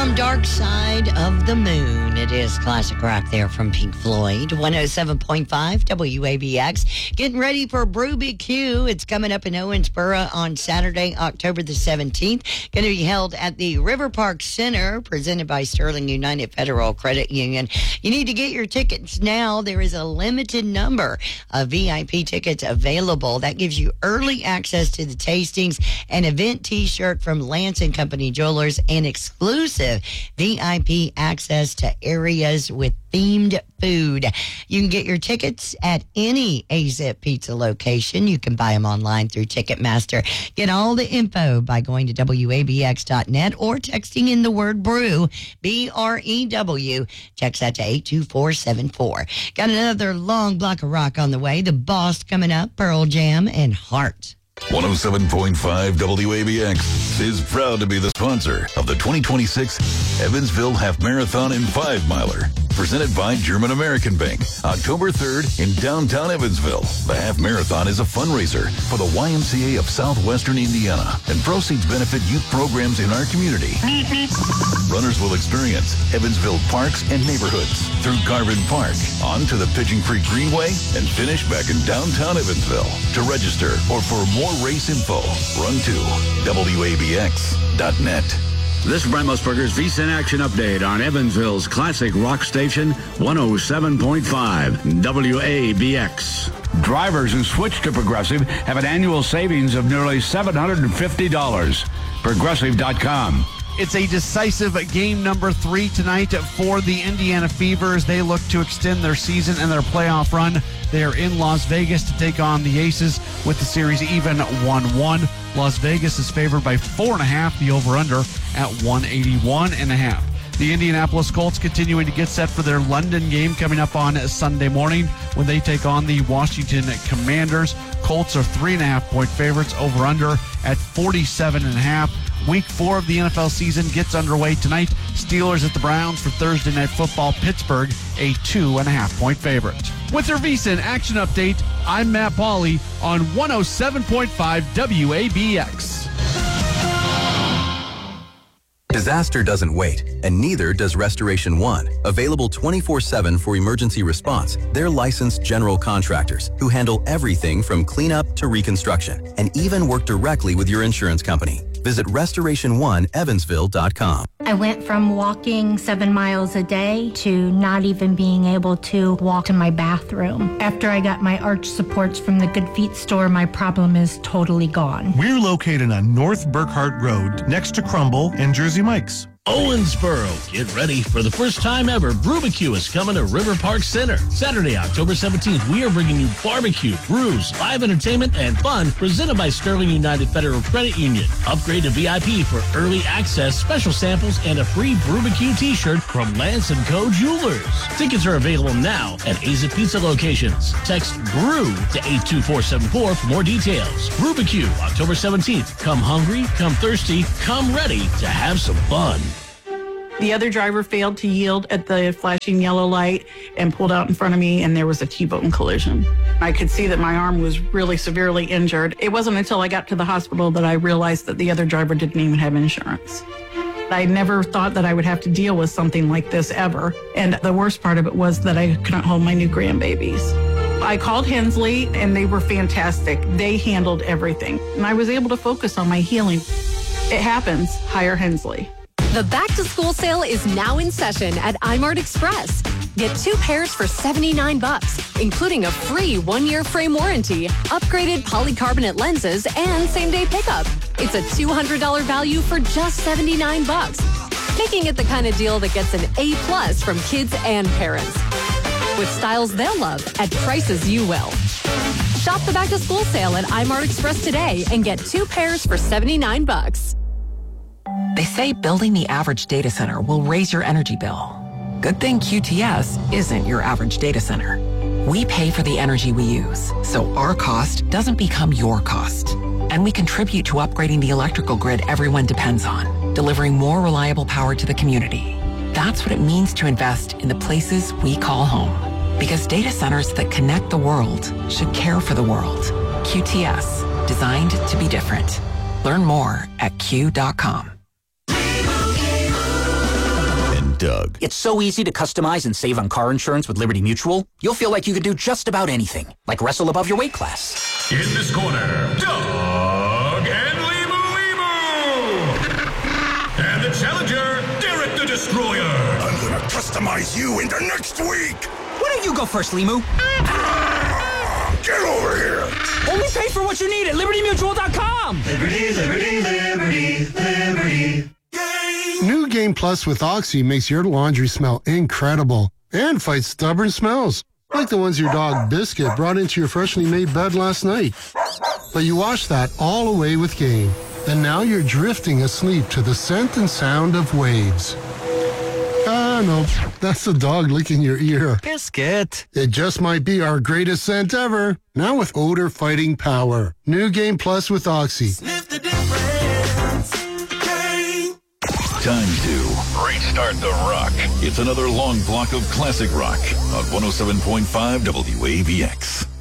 song Dark Side of the Moon. It is classic rock there from Pink Floyd. 107.5 WABX. Getting ready for Brew BQ. It's coming up in Owensboro on Saturday, October the 17th. Going to be held at the River Park Center, presented by Sterling United Federal Credit Union. You need to get your tickets now. There is a limited number of VIP tickets available. That gives you early access to the tastings, an event t-shirt from Lance & Company Jewelers, and exclusive VIP access to areas with themed food. You can get your tickets at any AZIP Pizza location. You can buy them online through Ticketmaster. Get all the info by going to WABX.net or texting in the word brew, BREW. Text that to 82474. Got another long block of rock on the way. The Boss coming up, Pearl Jam, and Heart. 107.5 WABX is proud to be the sponsor of the 2026 Evansville Half Marathon and 5-Miler. Presented by German American Bank, October 3rd in downtown Evansville. The Half Marathon is a fundraiser for the YMCA of Southwestern Indiana, and proceeds benefit youth programs in our community. Runners will experience Evansville parks and neighborhoods through Garvin Park, on to the Pigeon Creek Greenway, and finish back in downtown Evansville. To register or for more race info, run to WABX.net. This is Brent Musburger's VSiN Action Update on Evansville's classic rock station, 107.5 WABX. Drivers who switch to Progressive have an annual savings of nearly $750. Progressive.com. It's a decisive game number 3 tonight for the Indiana Fevers. They look to extend their season and their playoff run. They are in Las Vegas to take on the Aces with the series even 1-1. Las Vegas is favored by 4.5, the over-under at 181.5. The Indianapolis Colts continuing to get set for their London game coming up on Sunday morning when they take on the Washington Commanders. Colts are 3.5-point favorites, over-under at 47.5. Week 4 of the NFL season gets underway tonight. Steelers at the Browns for Thursday Night Football. Pittsburgh, a 2.5-point favorite. With your VSiN Action Update, I'm Matt Pauley on 107.5 WABX. Disaster doesn't wait, and neither does Restoration One. Available 24/7 for emergency response, they're licensed general contractors who handle everything from cleanup to reconstruction, and even work directly with your insurance company. Visit RestorationOneEvansville.com. I went from walking 7 miles a day to not even being able to walk to my bathroom. After I got my arch supports from the Good Feet store, my problem is totally gone. We're located on North Burkhart Road, next to Crumble and Jersey Mike's. Owensboro, get ready for the first time ever. Brew BQ is coming to River Park Center. Saturday, October 17th, we are bringing you barbecue, brews, live entertainment, and fun presented by Sterling United Federal Credit Union. Upgrade to VIP for early access, special samples, and a free Brew BQ t-shirt from Lance & Co. Jewelers. Tickets are available now at AZIP Pizza locations. Text BREW to 82474 for more details. Brew BQ, October 17th. Come hungry, come thirsty, come ready to have some fun. The other driver failed to yield at the flashing yellow light and pulled out in front of me, and there was a T-bone collision. I could see that my arm was really severely injured. It wasn't until I got to the hospital that I realized that the other driver didn't even have insurance. I never thought that I would have to deal with something like this ever. And the worst part of it was that I couldn't hold my new grandbabies. I called Hensley, and they were fantastic. They handled everything, and I was able to focus on my healing. It happens. Hire Hensley. The back-to-school sale is now in session at iMart Express. Get 2 pairs for $79, including a free 1-year frame warranty, upgraded polycarbonate lenses, and same-day pickup. It's a $200 value for just $79, making it the kind of deal that gets an A+ from kids and parents. With styles they'll love at prices you will. Shop the back-to-school sale at iMart Express today and get 2 pairs for $79. They say building the average data center will raise your energy bill. Good thing QTS isn't your average data center. We pay for the energy we use, so our cost doesn't become your cost. And we contribute to upgrading the electrical grid everyone depends on, delivering more reliable power to the community. That's what it means to invest in the places we call home. Because data centers that connect the world should care for the world. QTS, designed to be different. Learn more at Q.com. Doug. It's so easy to customize and save on car insurance with Liberty Mutual. You'll feel like you could do just about anything, like wrestle above your weight class. In this corner, Doug and Limu. And the challenger, Derek the Destroyer. I'm gonna customize you into next week. Why don't you go first, Limu? Get over here. Only pay for what you need at LibertyMutual.com. Liberty, liberty, liberty, liberty. New Game Plus with Oxy makes your laundry smell incredible and fights stubborn smells, like the ones your dog Biscuit brought into your freshly made bed last night. But you washed that all away with Game, and now you're drifting asleep to the scent and sound of waves. No, that's the dog licking your ear. Biscuit. It just might be our greatest scent ever. Now with odor fighting power. New Game Plus with Oxy. Sniff the difference. Time to restart the rock. It's another long block of classic rock on 107.5 WABX.